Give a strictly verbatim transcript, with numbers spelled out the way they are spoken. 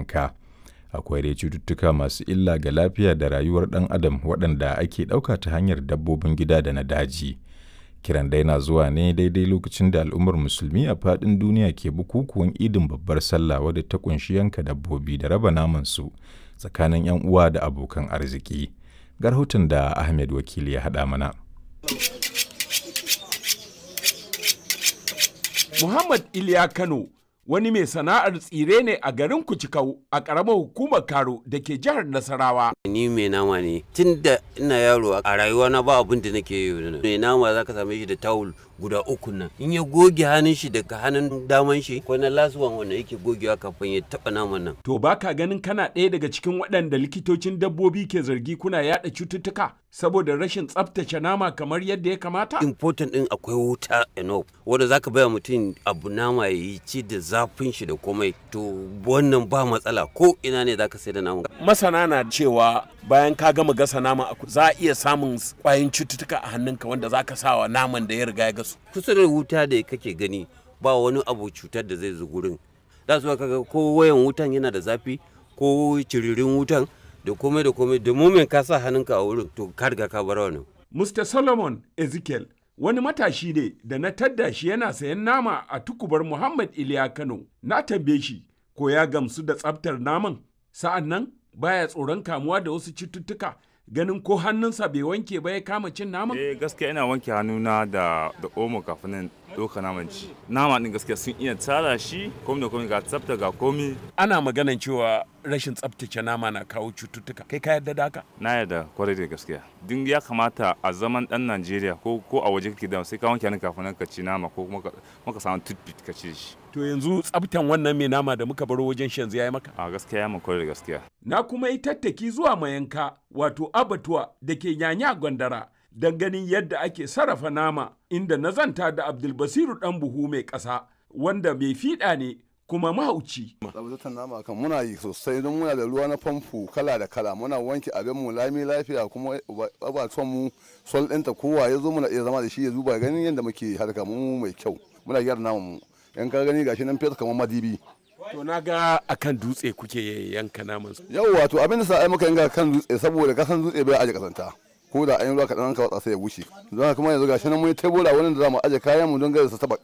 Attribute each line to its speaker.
Speaker 1: yanka. Akwai dai cututtuka masu illa ga lafiya da rayuwar ɗan adam waɗanda ake ɗauka ta hanyar dabbobin gida da na daji. Kiran dai na zuwa ne daidai lokacin da al'ummar musulmi a faɗin duniya ke bukukuwan idin babbar sallah wadda ta kunshi yanka dabbobi da raba namansu tsakanin 'yan uwa da abokan arziki. Ga rahoton da Ahmed Wakili ya haɗa mana.
Speaker 2: Muhammad Iliya Kano wani mai sana'ar tsire ne a garin Kucikau a ƙaramar hukumar Karo da ke jihar Nasarawa.
Speaker 3: Ni mai nama ne tun da ina yaro a rayuwa na ba abin da nake yi. Mai nama za ka same shi da tawul guda uku nan. In ya goge hannun shi daga hannun daman shi ko na lasuwan wanda yake gogewa kafin ya taɓa naman nan.
Speaker 2: To baka ganin kana ɗaya daga cikin waɗanda likitocin dabbobi ke zargi kuna yaɗa cututtuka saboda rashin tsaftace nama kamar yadda ya kamata?
Speaker 3: Important ɗin akwai wuta enough wanda zaka baya mutum abu nama ya yi ci da zafin shi da komai to wannan ba matsala ko ina ne zaka sai da nama.
Speaker 2: Masana na cewa bayan ka gama gasa nama za a iya samun ƙwayoyin cututtuka a hannunka wanda zaka sa wa naman da ya riga ya gasu.
Speaker 3: Kusa da wuta da kake gani ba wani abu cutar da zai zo gurin. Da su kaga ko wayan wutan yana da zafi ko ciririn wutan da komai da komai da mumin ka sa hannunka a wurin to ka riga ka bar wannan.
Speaker 2: Mister Solomon Ezekiel wani matashi ne da na tadda shi yana sayan nama a tukubar Muhammad Iliya Kano. Na tambaye shi ko ya gamsu da tsaftar naman sa'an nan baya tsoron kamuwa da wasu cututtuka ganin ko hannunsa bai wanke ba ya kama cin naman?
Speaker 4: Eh gaskiya ina wanke hannuna da da omo kafin nan doka naman ci. Nama din gaskiya sun iya tsara shi komai da komai ga tsafta ga komai.
Speaker 2: Ana maganan cewa rashin tsaftace nama na kawo cututtuka. Kai ka yarda da haka?
Speaker 4: Na yarda kwarai da gaskiya. Din ya kamata a zaman dan Najeriya ko ko a waje kake da sai ka wanke hannun kafin nan ka ci nama ko kuma ka samu toothpick ka ci shi.
Speaker 2: To yanzu tsaftan wannan mai nama da muka baro wajen shan ya yi maka?
Speaker 4: A gaskiya ya mun kwarai da gaskiya.
Speaker 2: Na kuma yi tattaki zuwa mayanka wato abatuwa da ke Nyanya Gwandara don ganin yadda ake sarrafa nama inda na zanta da Abdulbasiru dan buhu mai ƙasa wanda mai fiɗa ne kuma mahauci.
Speaker 5: Tsabtatar nama kan muna yi sosai don muna da ruwa na famfo kala da kala muna wanke abin mu lami lafiya kuma abatuwan mu sol ɗinta kowa ya zo muna iya zama da shi ya zuba ganin yadda muke harka mu mai kyau muna gyara naman mu yan ka gani gashi nan fesa kamar madibi.
Speaker 2: To na ga akan dutse kuke yanka naman su.
Speaker 5: Yau wato abin da sa ai muka yanka kan dutse saboda kasan dutse bai aje kasanta. Ko da an yi ruwa kaɗan ka watsa sai ya bushe. Don kuma yanzu gashi nan mun yi tebura wani da za mu aje kayan mu don gare su taba